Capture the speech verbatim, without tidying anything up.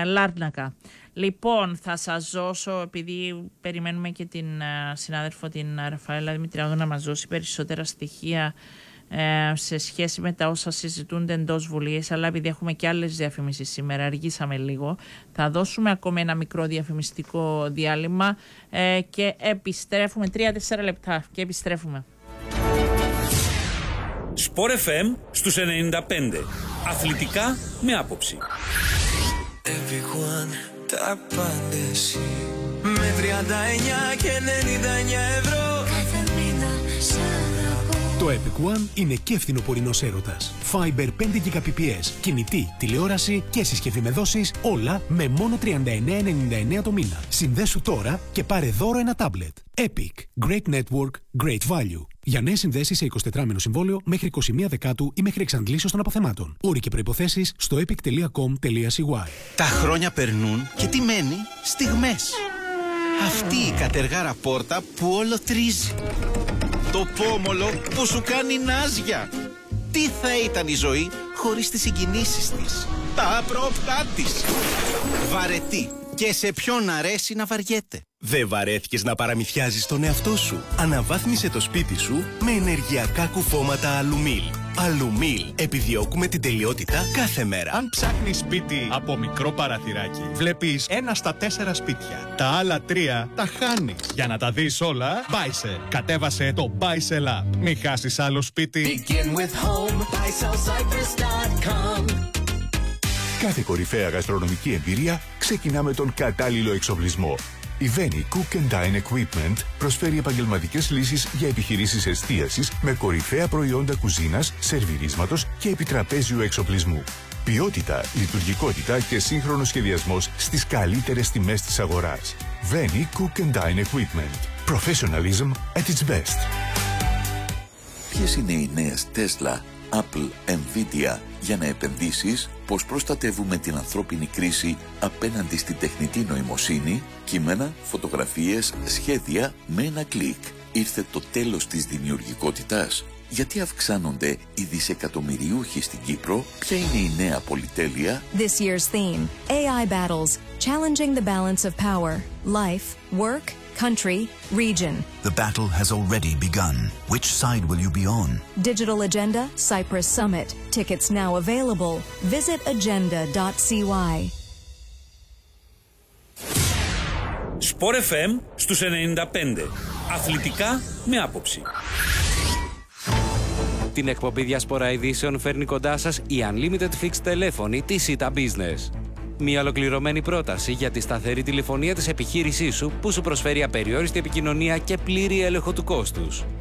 Λάρνακα. Λοιπόν, θα σας δώσω, επειδή περιμένουμε και την uh, συνάδελφο την Ραφαέλα Δημητριάδου να μας δώσει περισσότερα στοιχεία ε, σε σχέση με τα όσα συζητούνται εντός Βουλής, αλλά επειδή έχουμε και άλλες διαφημίσεις σήμερα, αργήσαμε λίγο, θα δώσουμε ακόμη ένα μικρό διαφημιστικό διάλειμμα ε, και επιστρέφουμε, τρία τέσσερα λεπτά και επιστρέφουμε. Σπορ εφ εμ στους ενενήντα πέντε. Αθλητικά με άποψη. Everyone, τα πάντα εσύ. Με τριάντα εννιά και ενενήντα εννιά ευρώ κάθε μήνα σ' αγαπώ. Το Epic One είναι και φθινοπορεινός έρωτας. Fiber πέντε Gbps, κινητή, τηλεόραση και συσκευή με δόσεις, όλα με μόνο τριάντα εννέα ενενήντα εννέα το μήνα. Συνδέσου τώρα και πάρε δώρο ένα τάμπλετ. Epic. Great network, great value. Για νέες συνδέσεις σε εικοσιτετράμηνο συμβόλαιο μέχρι είκοσι μία Δεκάτου ή μέχρι εξαντλήσεως των αποθεμάτων. Όροι και προϋποθέσεις στο epic τελεία com τελεία c y. Τα χρόνια περνούν και τι μένει? Στιγμές. Αυτή η κατεργάρα πόρτα που όλο τρίζει. Το πόμολο που σου κάνει νάζια. Τι θα ήταν η ζωή χωρίς τις συγκινήσεις της, τα απρόπτά της. Βαρετή. Και σε ποιον αρέσει να βαριέται. Δεν βαρέθηκες να παραμυθιάζεις τον εαυτό σου? Αναβάθμισε το σπίτι σου με ενεργειακά κουφώματα Αλουμίλ. Αλουμίλ. Επιδιώκουμε την τελειότητα κάθε μέρα. Αν ψάχνεις σπίτι από μικρό παραθυράκι, βλέπεις ένα στα τέσσερα σπίτια. Τα άλλα τρία τα χάνεις. Για να τα δεις όλα, Bicel. Κατέβασε το Bicel App. Μην χάσεις άλλο σπίτι. Begin with home, bicel cyprus dot com. Κάθε κορυφαία γαστρονομική εμπειρία ξεκινά με τον κατάλληλο εξοπλισμό. Η Veni Cook and Dine Equipment προσφέρει επαγγελματικές λύσεις για επιχειρήσεις εστίασης με κορυφαία προϊόντα κουζίνας, σερβιρίσματος και επιτραπέζιου εξοπλισμού. Ποιότητα, λειτουργικότητα και σύγχρονος σχεδιασμός στις καλύτερες τιμές της αγοράς. Veni Cook and Dine Equipment. Professionalism at its best. Ποιες είναι οι νέες Tesla, Apple, Nvidia για να επενδύσεις? Πώς προστατεύουμε την ανθρώπινη κρίση απέναντι στην τεχνητή νοημοσύνη? Κείμενα, φωτογραφίες, σχέδια με ένα κλικ. Ήρθε το τέλος της δημιουργικότητας. Γιατί αυξάνονται οι δισεκατομμυριούχοι στην Κύπρο? Ποια είναι η νέα πολυτέλεια? This year's theme, έι άι Battles, challenging the balance of power, life, work, country, region. The battle has already begun. Which side will you be on? Digital Agenda, Cyprus Summit. Tickets now available. Visit agenda dot c y. Σπορ εφ εμ στους ενενήντα πέντε. Αθλητικά με άποψη. Την εκπομπή Διασπορά Ειδήσεων φέρνει κοντά σας η Unlimited Fixed τηλέφωνη της Ita Business. Μια ολοκληρωμένη πρόταση για τη σταθερή τηλεφωνία της επιχείρησής σου που σου προσφέρει απεριόριστη επικοινωνία και πλήρη έλεγχο του κόστους.